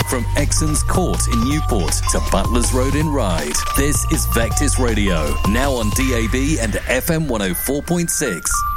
from Exon's Court in Newport to Butlers Road in Ryde. This is Vectis Radio, now on DAB and FM 104.6.